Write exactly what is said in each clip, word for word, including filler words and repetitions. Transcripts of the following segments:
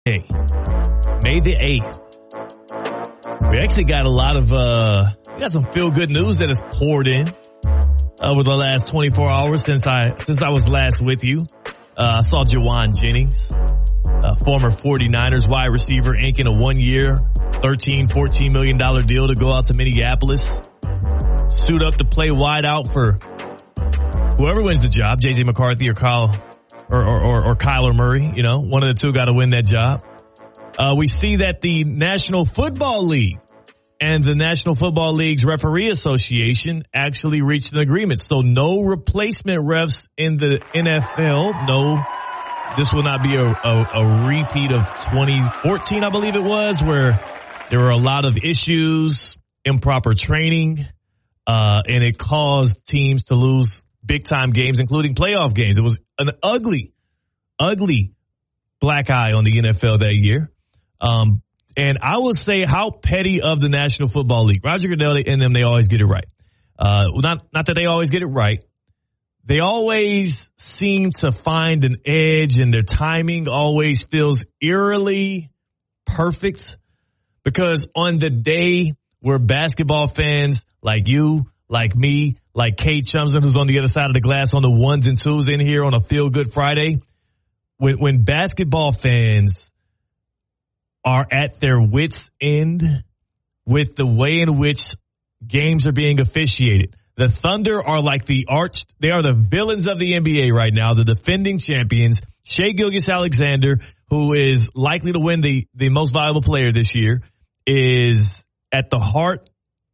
Hey, May the eighth. We actually got a lot of, uh, we got some feel good news that has poured in over the last twenty-four hours since I, since I was last with you. Uh, I saw Jauan Jennings, uh, former 49ers wide receiver, inking a one year, thirteen, fourteen million dollars deal to go out to Minneapolis, suit up to play wide out for whoever wins the job, J J McCarthy or Kyle or, or, or, or Kyler Murray. You know, one of the two got to win that job. Uh, we see that the National Football League and the National Football League's Referee Association actually reached an agreement. So no replacement refs in the N F L. No, this will not be a, a, a repeat of twenty fourteen, I believe it was, where there were a lot of issues, improper training, uh, and it caused teams to lose big time games, including playoff games. It was an ugly, ugly black eye on the N F L that year. Um, and I will say how petty of the National Football League. Roger Goodell and them, they always get it right. Uh, not, not that they always get it right. They always seem to find an edge, and their timing always feels eerily perfect, because on the day where basketball fans like you, like me, like Kate Chumson, who's on the other side of the glass on the ones and twos in here on a Feel Good Friday, when, when basketball fans are at their wits' end with the way in which games are being officiated. The Thunder are like the arch, they are the villains of the N B A right now, the defending champions. Shai Gilgeous-Alexander, who is likely to win the, the most valuable player this year, is at the heart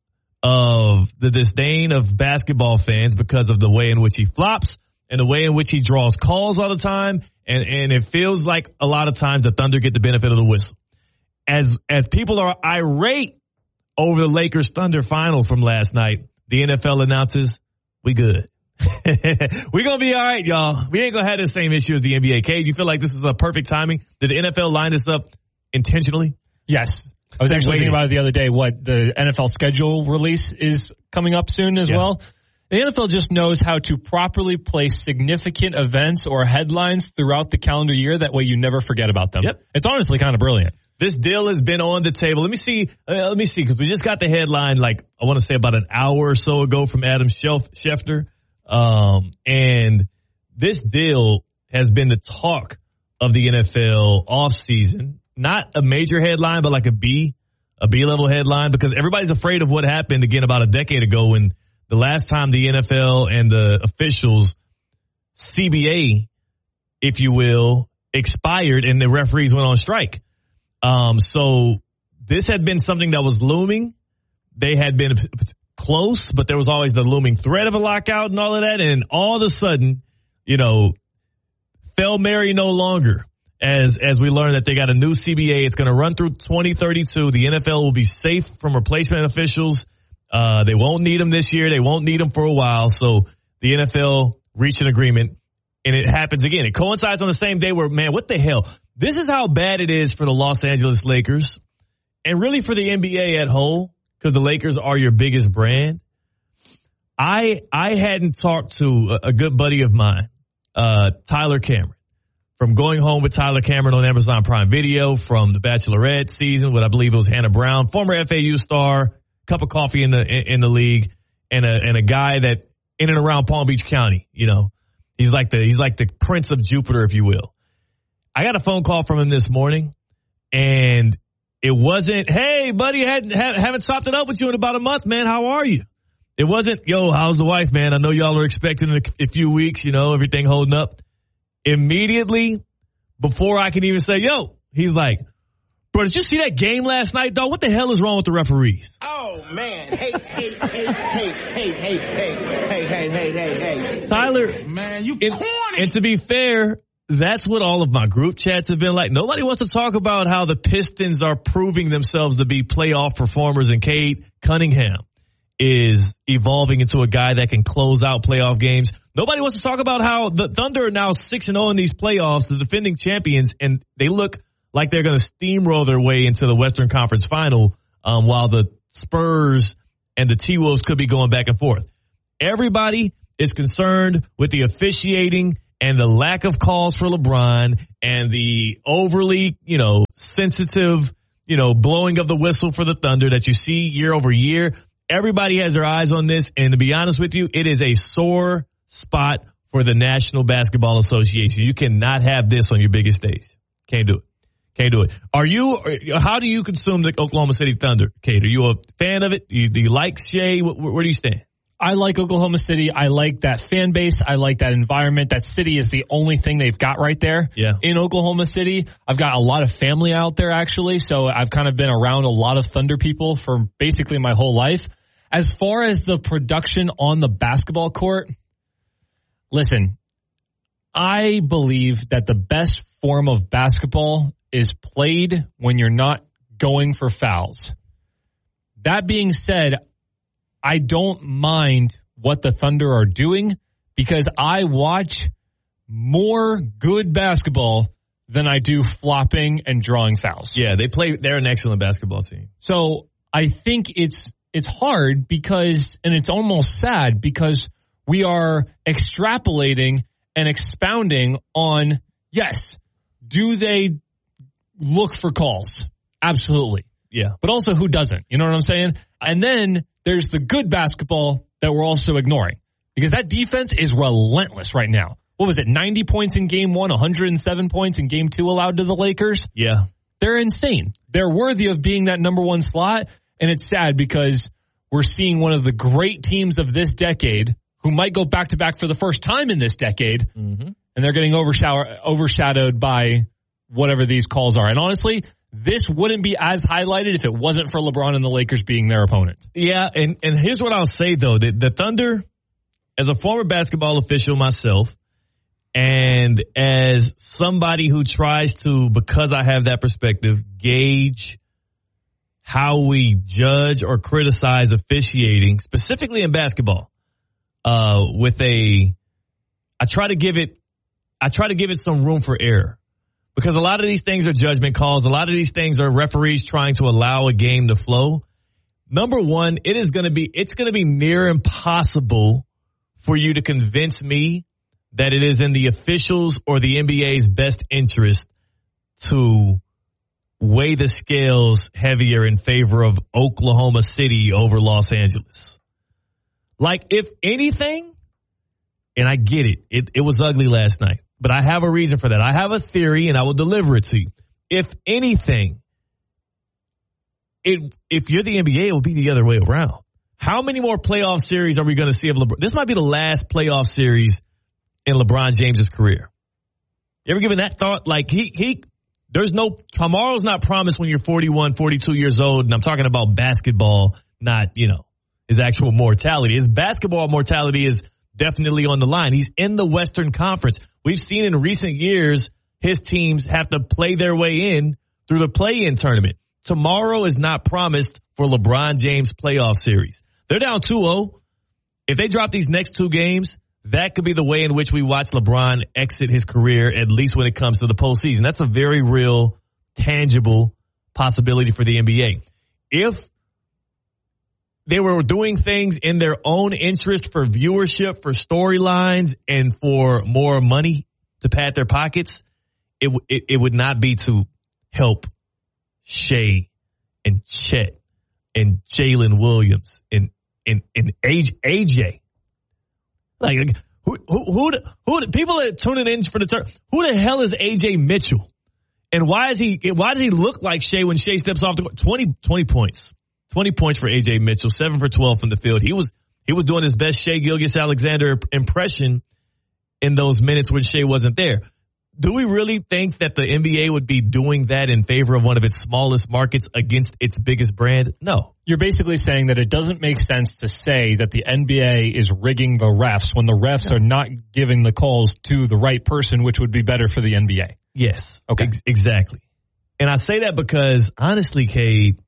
of the disdain of basketball fans because of the way in which he flops and the way in which he draws calls all the time. And, and it feels like a lot of times the Thunder get the benefit of the whistle. As as people are irate over the Lakers Thunder final from last night, the N F L announces, we good. We're going to be all right, y'all. We ain't going to have the same issue as the N B A. Kay, do you feel like this is a perfect timing? Did the N F L line this up intentionally? Yes. I was actually thinking about it the other day, what the N F L schedule release is coming up soon as yeah. well. The N F L just knows how to properly place significant events or headlines throughout the calendar year. That way you never forget about them. Yep. It's honestly kind of brilliant. This deal has been on the table. Let me see. Uh, let me see, because we just got the headline, like, I want to say about an hour or so ago from Adam Schefter. Um, and this deal has been the talk of the N F L offseason. Not a major headline, but like a B, a B-level headline, because everybody's afraid of what happened again about a decade ago when the last time the N F L and the officials, C B A, if you will, expired and the referees went on strike. Um, so this had been something that was looming. They had been close, but there was always the looming threat of a lockout and all of that. And all of a sudden, you know, fell Mary no longer as, as we learned that they got a new C B A. It's going to run through twenty thirty-two. The N F L will be safe from replacement officials. Uh, they won't need them this year. They won't need them for a while. So the N F L reached an agreement, and it happens again. It coincides on the same day where, man, what the hell? This is how bad it is for the Los Angeles Lakers and really for the N B A at whole, because the Lakers are your biggest brand. I I hadn't talked to a, a good buddy of mine, uh, Tyler Cameron, from Going Home with Tyler Cameron on Amazon Prime Video, from the Bachelorette season with, I believe it was Hannah Brown, former F A U star, cup of coffee in the in, in the league, and a and a guy that in and around Palm Beach County, you know, he's like the he's like the Prince of Jupiter, if you will. I got a phone call from him this morning, and it wasn't, hey, buddy, I hadn't, haven't chopped it up with you in about a month, man. How are you? It wasn't, yo, how's the wife, man? I know y'all are expecting in a, a few weeks, you know, everything holding up. Immediately, before I can even say, yo, he's like, bro, did you see that game last night, dog? What the hell is wrong with the referees? Oh, man. Hey, hey, hey, hey, hey, hey, hey, hey, hey, hey, hey. Tyler. Man, you and, corny. And to be fair, that's what all of my group chats have been like. Nobody wants to talk about how the Pistons are proving themselves to be playoff performers, and Cade Cunningham is evolving into a guy that can close out playoff games. Nobody wants to talk about how the Thunder are now six and oh in these playoffs, the defending champions, and they look like they're going to steamroll their way into the Western Conference Final, um, while the Spurs and the T-Wolves could be going back and forth. Everybody is concerned with the officiating and the lack of calls for LeBron and the overly, you know, sensitive, you know, blowing of the whistle for the Thunder that you see year over year, everybody has their eyes on this. And to be honest with you, it is a sore spot for the National Basketball Association. You cannot have this on your biggest stage. Can't do it. Can't do it. Are you, how do you consume the Oklahoma City Thunder, Kate? Are you a fan of it? Do you, do you like Shea? Where, where do you stand? I like Oklahoma City. I like that fan base. I like that environment. That city is the only thing they've got right there yeah. in Oklahoma City. I've got a lot of family out there, actually, so I've kind of been around a lot of Thunder people for basically my whole life. As far as the production on the basketball court, listen, I believe that the best form of basketball is played when you're not going for fouls. That being said, I don't mind what the Thunder are doing because I watch more good basketball than I do flopping and drawing fouls. Yeah, they play. They're an excellent basketball team. So I think it's it's hard because, and it's almost sad because we are extrapolating and expounding on, yes, do they look for calls? Absolutely. Yeah. But also who doesn't? You know what I'm saying? And then there's the good basketball that we're also ignoring because that defense is relentless right now. What was it? ninety points in game one, one hundred seven points in game two allowed to the Lakers. Yeah. They're insane. They're worthy of being that number one slot. And it's sad because we're seeing one of the great teams of this decade who might go back to back for the first time in this decade. Mm-hmm. And they're getting overshadow- overshadowed by whatever these calls are. And honestly, this wouldn't be as highlighted if it wasn't for LeBron and the Lakers being their opponent. Yeah, and, and here's what I'll say, though. The, the Thunder, as a former basketball official myself, and as somebody who tries to, because I have that perspective, gauge how we judge or criticize officiating, specifically in basketball, uh, with a, I try to give it, I try to give it some room for error. Because a lot of these things are judgment calls. A lot of these things are referees trying to allow a game to flow. Number one, it is going to be, it's going to be near impossible for you to convince me that it is in the officials or the N B A's best interest to weigh the scales heavier in favor of Oklahoma City over Los Angeles. Like, if anything, and I get it, it, it was ugly last night. But I have a reason for that. I have a theory, and I will deliver it to you. If anything, it if you're the N B A, it will be the other way around. How many more playoff series are we going to see of LeBron? This might be the last playoff series in LeBron James's career. You ever given that thought? Like, he, he, there's no, tomorrow's not promised when you're forty-one, forty-two years old, and I'm talking about basketball, not, you know, his actual mortality. His basketball mortality is definitely on the line. He's in the Western Conference. We've seen in recent years his teams have to play their way in through the play-in tournament. Tomorrow is not promised for LeBron James' playoff series. They're down two oh. If they drop these next two games, that could be the way in which we watch LeBron exit his career, at least when it comes to the postseason. That's a very real, tangible possibility for the N B A. If they were doing things in their own interest for viewership, for storylines, and for more money to pad their pockets, it, it, it would not be to help Shea and Chet and Jalen Williams and, and, and A J. Like, who, who, who, who, people that tuning in for the turn, who the hell is A J Mitchell? And why is he, why does he look like Shea when Shea steps off the court? twenty, twenty points. twenty points for A J Mitchell, seven for twelve from the field. He was he was doing his best Shea Gilgeous-Alexander impression in those minutes when Shea wasn't there. Do we really think that the N B A would be doing that in favor of one of its smallest markets against its biggest brand? No. You're basically saying that it doesn't make sense to say that the N B A is rigging the refs when the refs are not giving the calls to the right person, which would be better for the N B A. Yes. Okay. Ex- exactly. And I say that because, honestly, Cade,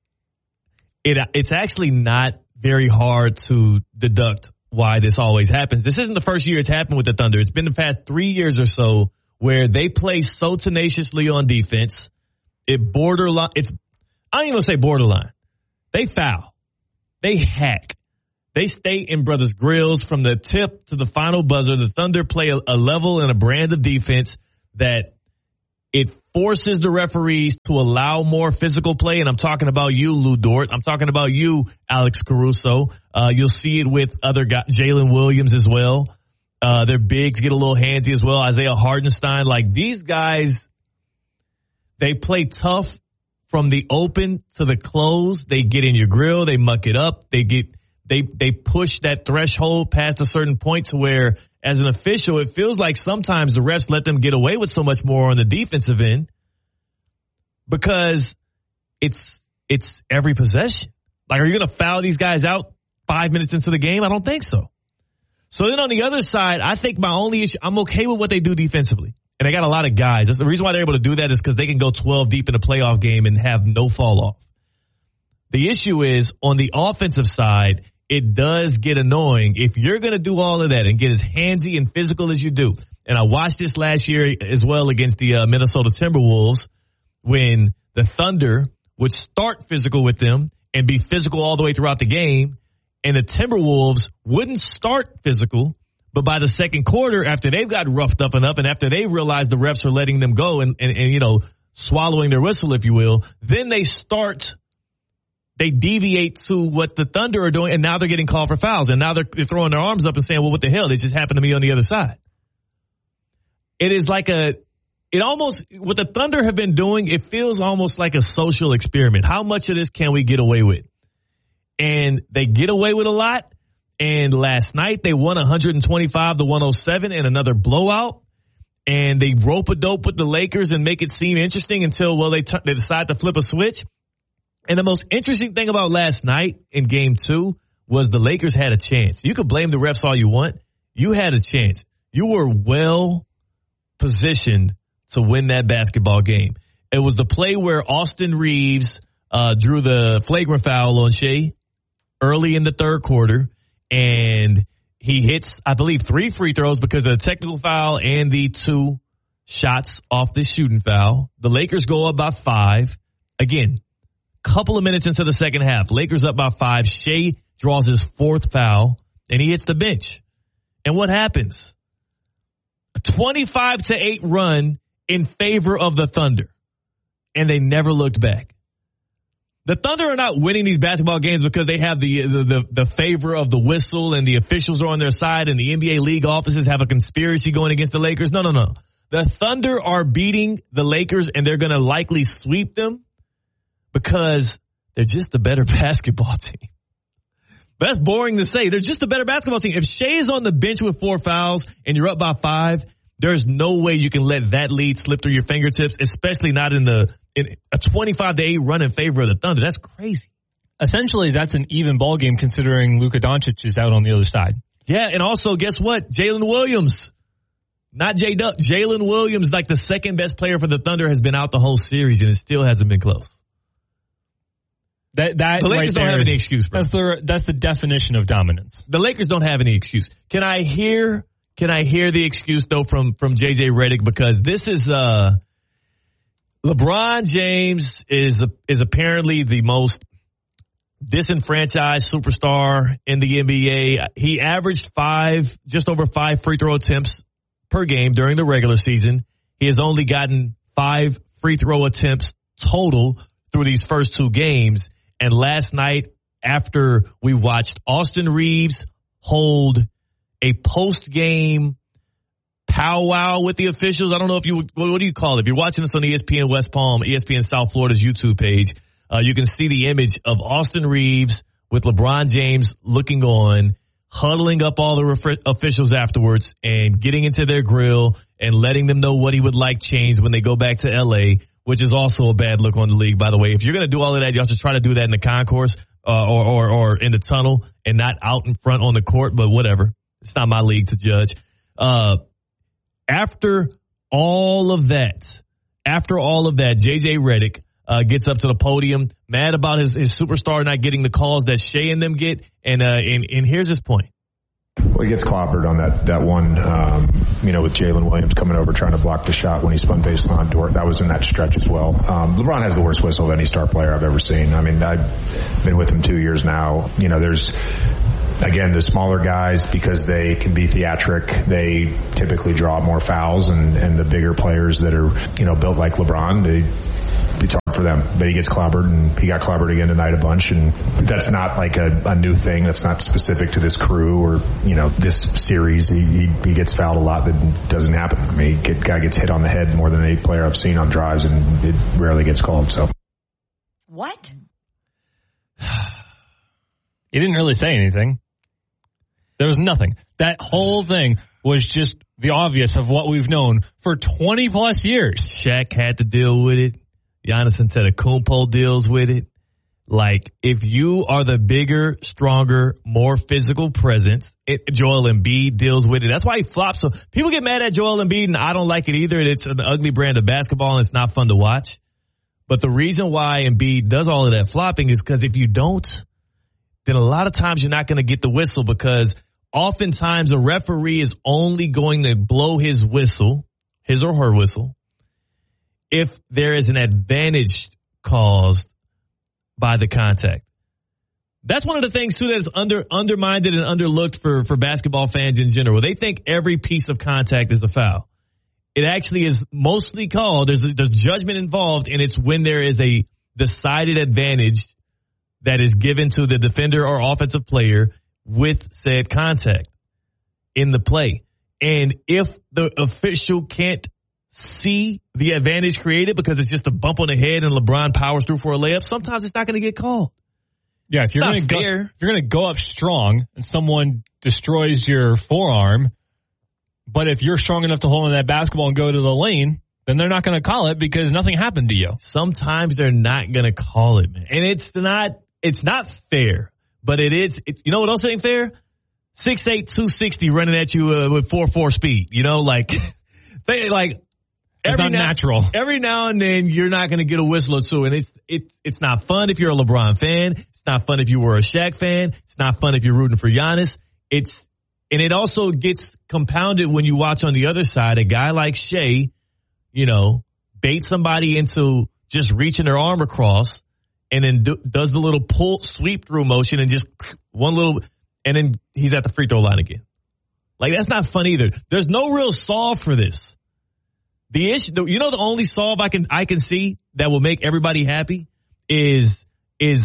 It it's actually not very hard to deduct why this always happens. This isn't the first year it's happened with the Thunder. It's been the past three years or so where they play so tenaciously on defense. It borderline. It's I don't even say borderline. They foul. They hack. They stay in brothers' grills from the tip to the final buzzer. The Thunder play a, a level and a brand of defense that it forces the referees to allow more physical play. And I'm talking about you, Lou Dort. I'm talking about you, Alex Caruso. Uh, you'll see it with other guys, Jalen Williams as well. Uh, their bigs get a little handsy as well. Isaiah Hartenstein. Like, these guys, they play tough from the open to the close. They get in your grill. They muck it up. They get, they, they push that threshold past a certain point to where, as an official, it feels like sometimes the refs let them get away with so much more on the defensive end because it's, it's every possession. Like, are you going to foul these guys out five minutes into the game? I don't think so. So then on the other side, I think my only issue, I'm okay with what they do defensively. And they got a lot of guys. That's the reason why they're able to do that is because they can go twelve deep in a playoff game and have no fall off. The issue is on the offensive side, it does get annoying if you're going to do all of that and get as handsy and physical as you do. And I watched this last year as well against the uh, Minnesota Timberwolves when the Thunder would start physical with them and be physical all the way throughout the game. And the Timberwolves wouldn't start physical, but by the second quarter, after they've got roughed up enough and after they realize the refs are letting them go and, and, and, you know, swallowing their whistle, if you will, then they start, they deviate to what the Thunder are doing, and now they're getting called for fouls. And now they're, they're throwing their arms up and saying, well, what the hell? It just happened to me on the other side. It is like a, it almost, what the Thunder have been doing, it feels almost like a social experiment. How much of this can we get away with? And they get away with a lot. And last night they won one twenty-five to one oh seven in another blowout. And they rope a dope with the Lakers and make it seem interesting until, well, they, t- they decide to flip a switch. And the most interesting thing about last night in game two was the Lakers had a chance. You could blame the refs all you want. You had a chance. You were well positioned to win that basketball game. It was the play where Austin Reeves uh, drew the flagrant foul on Shea early in the third quarter, and he hits, I believe, three free throws because of the technical foul and the two shots off the shooting foul. The Lakers go up by five. Again, couple of minutes into the second half, Lakers up by five. Shea draws his fourth foul, and he hits the bench. And what happens? A twenty-five to eight run in favor of the Thunder, and they never looked back. The Thunder are not winning these basketball games because they have the, the the the favor of the whistle and the officials are on their side and the N B A league offices have a conspiracy going against the Lakers. No, no, no. The Thunder are beating the Lakers, and they're going to likely sweep them because they're just a better basketball team. But that's boring to say. They're just a better basketball team. If Shea is on the bench with four fouls and you're up by five, there's no way you can let that lead slip through your fingertips, especially not in the in a twenty-five to eight run in favor of the Thunder. That's crazy. Essentially, that's an even ball game considering Luka Doncic is out on the other side. Yeah, and also, guess what? Jalen Williams, not J Duck, Jalen Williams, like the second best player for the Thunder, has been out the whole series, and it still hasn't been close. That that the Lakers right don't have is, any excuse, bro. That's the that's the definition of dominance. The Lakers don't have any excuse. Can I hear? Can I hear the excuse though from from J J Redick, because this is uh LeBron James is is apparently the most disenfranchised superstar in the N B A. He averaged five, just over five free throw attempts per game during the regular season. He has only gotten five free throw attempts total through these first two games. And last night, after we watched Austin Reeves hold a post-game powwow with the officials, I don't know if you, what do you call it? If you're watching this on E S P N West Palm, E S P N South Florida's YouTube page, uh, you can see the image of Austin Reeves with LeBron James looking on, huddling up all the ref- officials afterwards and getting into their grill and letting them know what he would like changed when they go back to L A, which is also a bad look on the league, by the way. If you're going to do all of that, you have to try to do that in the concourse uh, or, or or in the tunnel and not out in front on the court, but whatever. It's not my league to judge. Uh, after all of that, after all of that, J J Redick uh, gets up to the podium, mad about his, his superstar not getting the calls that Shea and them get, and uh, and, and here's his point. Well, he gets clobbered on that, that one, um, you know, with Jalen Williams coming over trying to block the shot when he spun baseline. Dort, that was in that stretch as well. Um, LeBron has the worst whistle of any star player I've ever seen. I mean, I've been with him two years now. You know, there's again, the smaller guys, because they can be theatric, they typically draw more fouls, and, and the bigger players that are, you know, built like LeBron, they, it's hard for them. But he gets clobbered, and he got clobbered again tonight a bunch, and that's not like a, a new thing. That's not specific to this crew or, you know, this series. He, he, he gets fouled a lot that doesn't happen. I mean, he get, guy gets hit on the head more than any player I've seen on drives, and it rarely gets called, so. What? He didn't really say anything. There was nothing. That whole thing was just the obvious of what we've known for twenty plus years. Shaq had to deal with it. Giannis Antetokounmpo deals with it. Like, if you are the bigger, stronger, more physical presence, it, Joel Embiid deals with it. That's why he flops. So people get mad at Joel Embiid, and I don't like it either. It's an ugly brand of basketball, and it's not fun to watch. But the reason why Embiid does all of that flopping is because if you don't, then a lot of times you're not going to get the whistle, because oftentimes a referee is only going to blow his whistle, his or her whistle, if there is an advantage caused by the contact. That's one of the things, too, that's under undermined and underlooked for, for basketball fans in general. They think every piece of contact is a foul. It actually is mostly called, there's, there's judgment involved, and it's when there is a decided advantage that is given to the defender or offensive player with said contact in the play. And if the official can't see the advantage created because it's just a bump on the head and LeBron powers through for a layup, sometimes it's not going to get called. Yeah, if you're going to go, if you're going to go up strong and someone destroys your forearm, but if you're strong enough to hold on that basketball and go to the lane, then they're not going to call it because nothing happened to you. Sometimes they're not going to call it, man. And it's not it's not fair, but it is. It, you know what else ain't fair? six eight, two sixty running at you uh, with four four speed. You know, like, they, like it's every not now, natural. Every now and then you're not going to get a whistle or two, and it's it's it's not fun if you're a LeBron fan. It's not fun if you were a Shaq fan. It's not fun if you're rooting for Giannis. It's and it also gets compounded when you watch on the other side a guy like Shea, you know, bait somebody into just reaching their arm across, and then do, does the little pull sweep through motion and just one little, and then he's at the free throw line again. Like, that's not fun either. There's no real solve for this. The issue, you know, the only solve I can I can see that will make everybody happy is is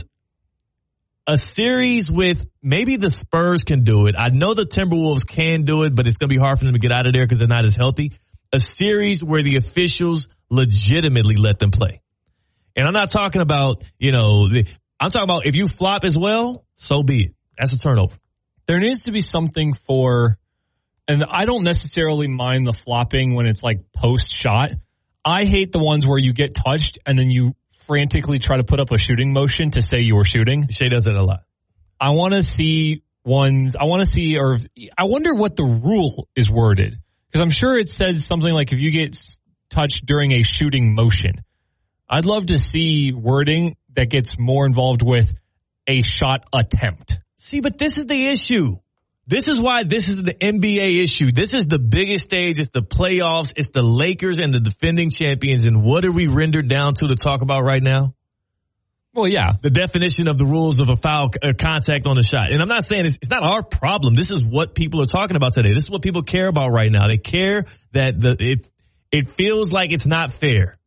a series with maybe the Spurs can do it. I know the Timberwolves can do it, but it's going to be hard for them to get out of there because they're not as healthy. A series where the officials legitimately let them play. And I'm not talking about, you know, I'm talking about if you flop as well, so be it. That's a turnover. There needs to be something for, and I don't necessarily mind the flopping when it's like post shot. I hate the ones where you get touched and then you frantically try to put up a shooting motion to say you were shooting. Shea does it a lot. I want to see ones, I want to see, or I wonder what the rule is worded. Because I'm sure it says something like if you get touched during a shooting motion. I'd love to see wording that gets more involved with a shot attempt. See, but this is the issue. This is why this is the N B A issue. This is the biggest stage. It's the playoffs. It's the Lakers and the defending champions. And what are we rendered down to to talk about right now? Well, yeah. The definition of the rules of a foul uh, contact on a shot. And I'm not saying it's, it's not our problem. This is what people are talking about today. This is what people care about right now. They care that the it, it feels like it's not fair.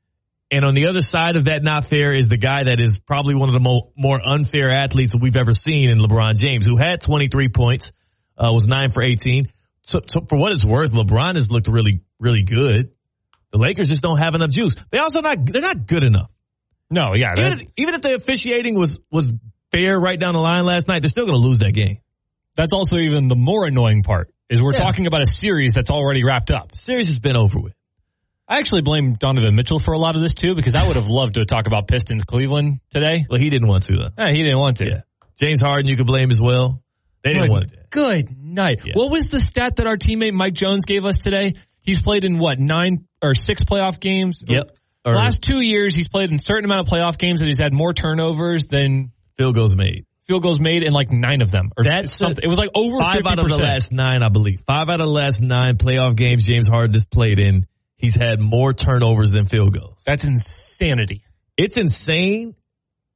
And on the other side of that not fair is the guy that is probably one of the mo- more unfair athletes that we've ever seen in LeBron James, who had twenty-three points, uh, was nine for eighteen. So, so for what it's worth, LeBron has looked really, really good. The Lakers just don't have enough juice. They also not, they're not good enough. No, yeah. Even if, even if the officiating was, was fair right down the line last night, they're still going to lose that game. That's also even the more annoying part is we're yeah. talking about a series that's already wrapped up. The series has been over with. I actually blame Donovan Mitchell for a lot of this, too, because I would have loved to talk about Pistons Cleveland today. Well, he didn't want to, though. Yeah, he didn't want to. Yeah. James Harden, you could blame as well. They didn't good, want to. Good night. Yeah. What was the stat that our teammate Mike Jones gave us today? He's played in, what, nine or six playoff games? Yep. Or, last two years, he's played in a certain amount of playoff games, and he's had more turnovers than field goals made. Field goals made in like nine of them. Or That's something. A, it was like over five fifty percent. Out of the last nine, I believe. Five out of the last nine playoff games James Harden has played in, he's had more turnovers than field goals. That's insanity. It's insane,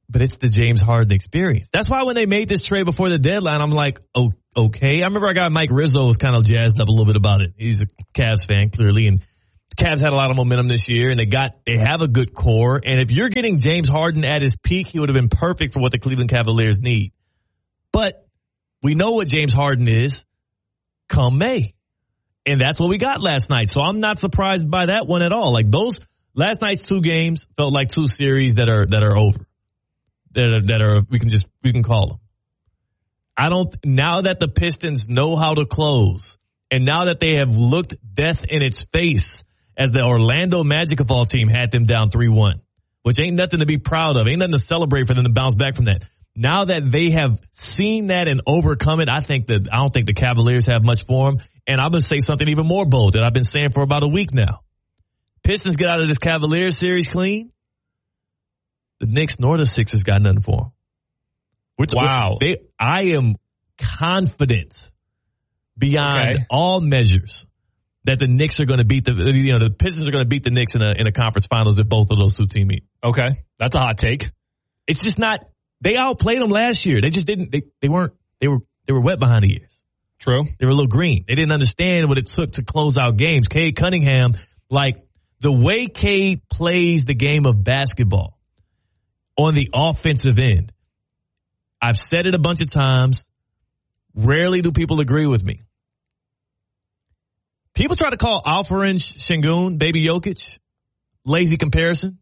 but it's the James Harden experience. That's why when they made this trade before the deadline, I'm like, oh, okay. I remember I got Mike Rizzo was kind of jazzed up a little bit about it. He's a Cavs fan, clearly, and the Cavs had a lot of momentum this year, and they got they have a good core. And if you're getting James Harden at his peak, he would have been perfect for what the Cleveland Cavaliers need. But we know what James Harden is come May. And that's what we got last night. So I'm not surprised by that one at all. Like those last night's two games felt like two series that are that are over. That are, that are we can just we can call them. I don't now that the Pistons know how to close, and now that they have looked death in its face as the Orlando Magic of all team had them down three one, which ain't nothing to be proud of. Ain't nothing to celebrate for them to bounce back from that. Now that they have seen that and overcome it, I think that I don't think the Cavaliers have much for them. And I'm going to say something even more bold that I've been saying for about a week now. Pistons get out of this Cavaliers series clean. The Knicks nor the Sixers got nothing for them. Which, wow. They, I am confident beyond okay. all measures that the Knicks are going to beat the, you know, the Pistons are going to beat the Knicks in a, in a conference finals if both of those two teams meet. Okay. That's a hot take. It's just not, they outplayed them last year. They just didn't, they, they weren't, they were, they were wet behind the ears. True. They were a little green. They didn't understand what it took to close out games. Cade Cunningham, like the way Cade plays the game of basketball on the offensive end, I've said it a bunch of times. Rarely do people agree with me. People try to call Alperen Şengün Baby Jokic. Lazy comparison.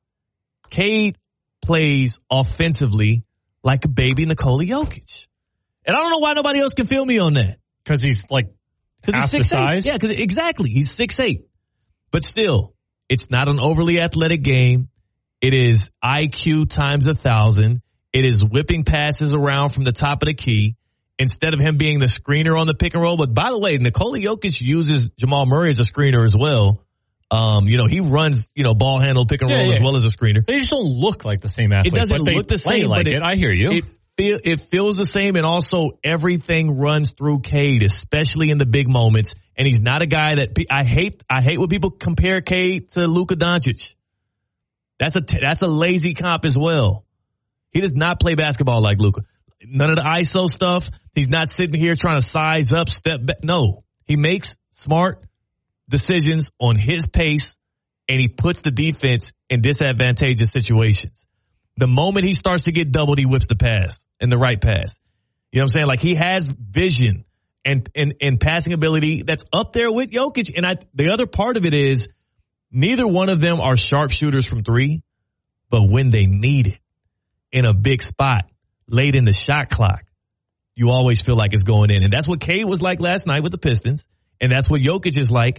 Cade plays offensively like a baby Nikola Jokic. And I don't know why nobody else can feel me on that. Because he's like half the size? Yeah, because exactly. He's six eight. But still, it's not an overly athletic game. It is I Q times a thousand. It is whipping passes around from the top of the key instead of him being the screener on the pick and roll. But by the way, Nikola Jokic uses Jamal Murray as a screener as well. Um, you know, he runs, you know, ball handle, pick and roll yeah, yeah. as well as a screener. They just don't look like the same athlete. It doesn't but look they the same. Like but it, it, I hear you. It, feel, it feels the same, and also everything runs through Cade, especially in the big moments. And he's not a guy that I hate. I hate when people compare Cade to Luka Doncic. That's a that's a lazy comp as well. He does not play basketball like Luka. None of the I S O stuff. He's not sitting here trying to size up, step back. No, he makes smart decisions on his pace, and he puts the defense in disadvantageous situations. The moment he starts to get doubled, he whips the pass and the right pass. You know what I'm saying? Like he has vision and and, and passing ability that's up there with Jokic. And I the other part of it is neither one of them are sharpshooters from three, but when they need it in a big spot late in the shot clock, you always feel like it's going in. And that's what Cade was like last night with the Pistons. And that's what Jokic is like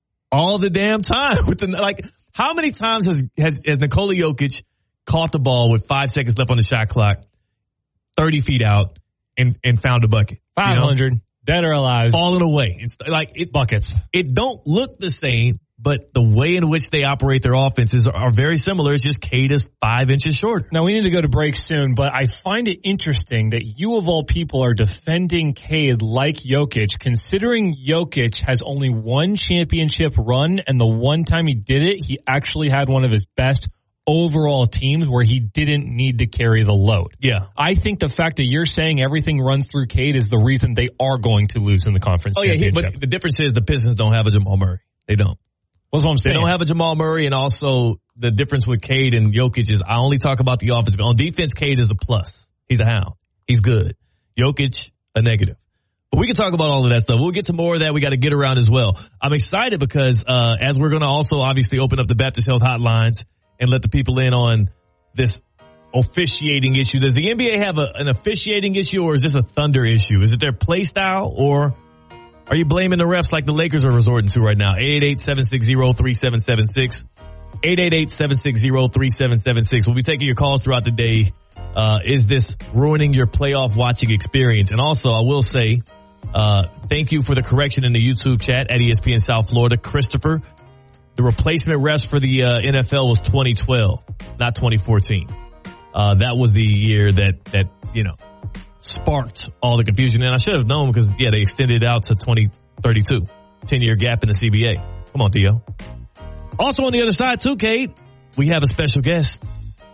all the damn time. With the like, how many times has, has, has Nikola Jokic caught the ball with five seconds left on the shot clock, thirty feet out, and, and found a bucket? five hundred, you know? Dead or alive. Falling away. It's like it, buckets. It don't look the same, but the way in which they operate their offenses are very similar. It's just Cade is five inches shorter. Now, we need to go to break soon, but I find it interesting that you, of all people, are defending Cade like Jokic, considering Jokic has only one championship run, and the one time he did it, he actually had one of his best overall teams where he didn't need to carry the load. Yeah. I think the fact that you're saying everything runs through Cade is the reason they are going to lose in the conference oh, yeah, championship. He, but the difference is the Pistons don't have a Jamal Murray. They don't. That's what I'm saying. They don't have a Jamal Murray, and also the difference with Cade and Jokic is I only talk about the offense. But on defense, Cade is a plus. He's a hound. He's good. Jokic, a negative. But we can talk about all of that stuff. We'll get to more of that. We got to get around as well. I'm excited because uh, as we're going to also obviously open up the Baptist Health hotlines and let the people in on this officiating issue. Does the N B A have a, an officiating issue, or is this a Thunder issue? Is it their play style, or are you blaming the refs like the Lakers are resorting to right now? eight eight eight, seven six zero, three seven seven six. eight eight eight, seven six zero, three seven seven six. We'll be taking your calls throughout the day. Uh, is this ruining your playoff watching experience? And also, I will say, uh, thank you for the correction in the YouTube chat at E S P N South Florida. Christopher, the replacement refs for the uh, N F L was twenty twelve, not twenty fourteen. Uh, that was the year that, that, you know, sparked all the confusion. And I should have known because, yeah, they extended it out to twenty thirty-two. ten-year gap in the C B A. Come on, Theo. Also on the other side, too, Kate, we have a special guest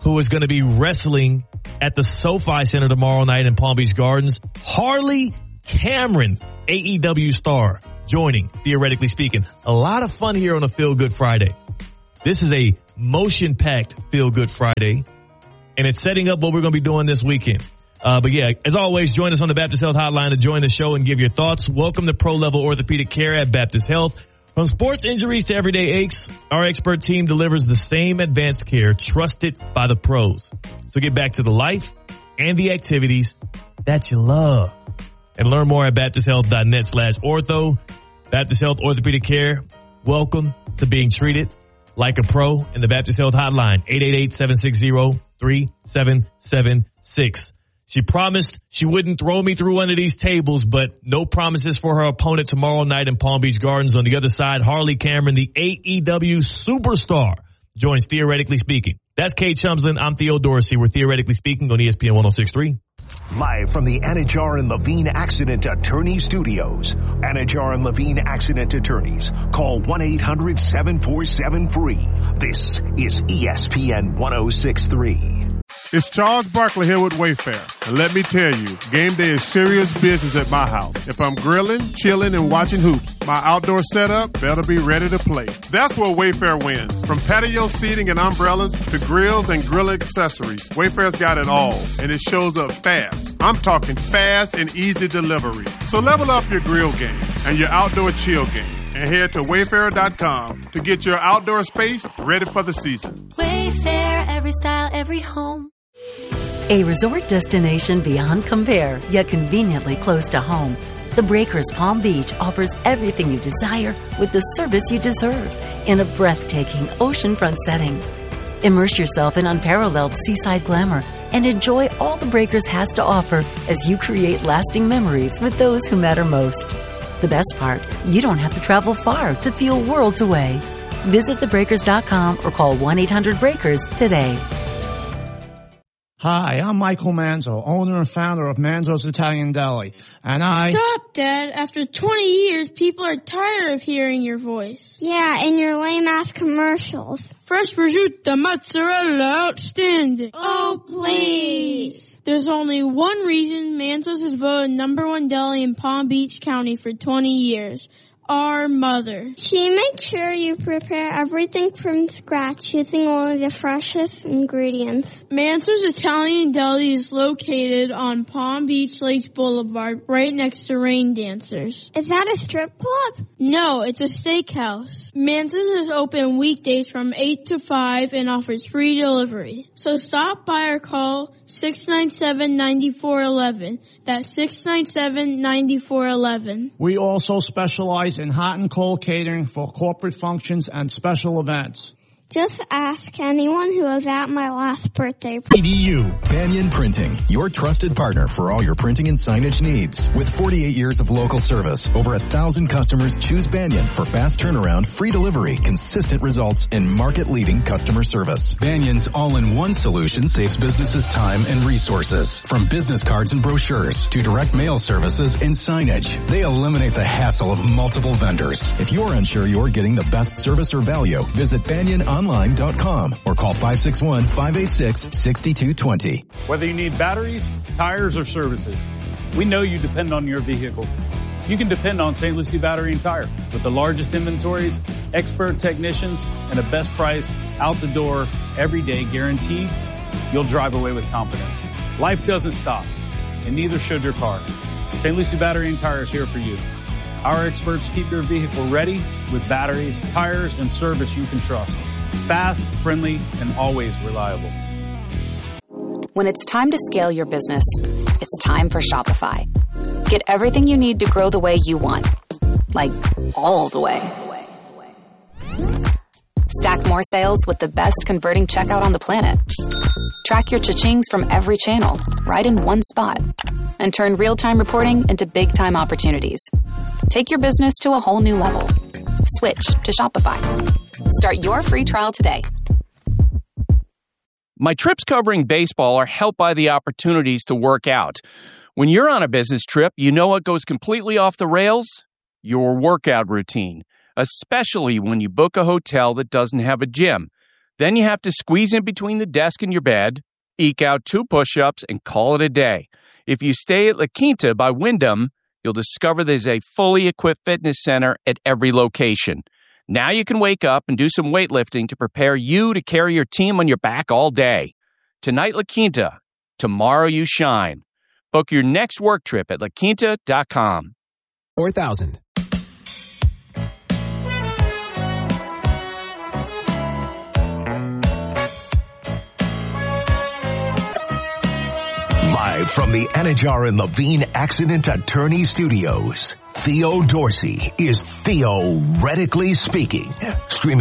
who is going to be wrestling at the SoFi Center tomorrow night in Palm Beach Gardens. Harley Cameron, A E W star, joining, theoretically speaking. A lot of fun here on a Feel Good Friday. This is a motion-packed Feel Good Friday, and it's setting up what we're going to be doing this weekend. Uh, but yeah, as always, join us on the Baptist Health Hotline to join the show and give your thoughts. Welcome to pro-level orthopedic care at Baptist Health. From sports injuries to everyday aches, our expert team delivers the same advanced care trusted by the pros. So get back to the life and the activities that you love. And learn more at baptist health dot net slash ortho. Baptist Health Orthopedic Care. Welcome to being treated like a pro in the Baptist Health Hotline, eight eight eight, seven six zero, three seven seven six. She promised she wouldn't throw me through one of these tables, but no promises for her opponent tomorrow night in Palm Beach Gardens. On the other side, Harley Cameron, the A E W superstar, joins Theoretically Speaking. That's Kate Chumslin. I'm Theo Dorsey. We're Theoretically Speaking on E S P N one oh six point three. Live from the Anajar and Levine Accident Attorney Studios. Anajar and Levine Accident Attorneys. Call one eight hundred, seven four seven, free. This is E S P N one oh six point three. It's Charles Barkley here with Wayfair. And let me tell you, game day is serious business at my house. If I'm grilling, chilling, and watching hoops, my outdoor setup better be ready to play. That's where Wayfair wins. From patio seating and umbrellas to grills and grill accessories, Wayfair's got it all, and it shows up fast. I'm talking fast and easy delivery. So level up your grill game and your outdoor chill game, and head to wayfair dot com to get your outdoor space ready for the season. Wayfair, every style, every home. A resort destination beyond compare, yet conveniently close to home. The Breakers Palm Beach offers everything you desire with the service you deserve in a breathtaking oceanfront setting. Immerse yourself in unparalleled seaside glamour and enjoy all the Breakers has to offer as you create lasting memories with those who matter most. The best part, you don't have to travel far to feel worlds away. Visit the breakers dot com or call one eight hundred breakers today. Hi, I'm Michael Manzo, owner and founder of Manzo's Italian Deli, and I... Stop, Dad. After twenty years, people are tired of hearing your voice. Yeah, and your lame-ass commercials. Fresh prosciutto, mozzarella, outstanding. Oh, please. There's only one reason Manzo's has voted number one deli in Palm Beach County for twenty years. Our mother. She makes sure you prepare everything from scratch using only the freshest ingredients. Manzo's Italian Deli is located on Palm Beach Lakes Boulevard, right next to Rain Dancers. Is that a strip club? No, it's a steakhouse. Manzo's is open weekdays from eight to five and offers free delivery. So stop by or call six nine seven, nine four one one. That's six nine seven, nine four one one. We also specialize in hot and cold catering for corporate functions and special events. Just ask anyone who was at my last birthday party. E D U, Banyan Printing, your trusted partner for all your printing and signage needs. With forty-eight years of local service, over a thousand customers choose Banyan for fast turnaround, free delivery, consistent results, and market-leading customer service. Banyan's all-in-one solution saves businesses time and resources. From business cards and brochures to direct mail services and signage, they eliminate the hassle of multiple vendors. If you're unsure you're getting the best service or value, visit Banyan online dot com or call five six one, five eight six, six two two zero. Whether you need batteries, tires, or services, we know you depend on your vehicle. You can depend on Saint Lucie Battery and Tire. With the largest inventories, expert technicians, and the best price out the door every day guaranteed, you'll drive away with confidence. Life doesn't stop, and neither should your car. Saint Lucie Battery and Tire is here for you. Our experts keep your vehicle ready with batteries, tires, and service you can trust. Fast, friendly, and always reliable. When it's time to scale your business, it's time for Shopify. Get everything you need to grow the way you want. Like, all the way. Stack more sales with the best converting checkout on the planet. Track your cha-chings from every channel, right in one spot. And turn real-time reporting into big-time opportunities. Take your business to a whole new level. Switch to Shopify. Start your free trial today. My trips covering baseball are helped by the opportunities to work out. When you're on a business trip, you know what goes completely off the rails? Your workout routine, especially when you book a hotel that doesn't have a gym. Then you have to squeeze in between the desk and your bed, eke out two push-ups, and call it a day. If you stay at La Quinta by Wyndham, you'll discover there's a fully equipped fitness center at every location. Now you can wake up and do some weightlifting to prepare you to carry your team on your back all day. Tonight, La Quinta. Tomorrow, you shine. Book your next work trip at la quinta dot com. four thousand. Live from the Anajar and Levine Accident Attorney Studios, Theo Dorsey is theoretically speaking. Streaming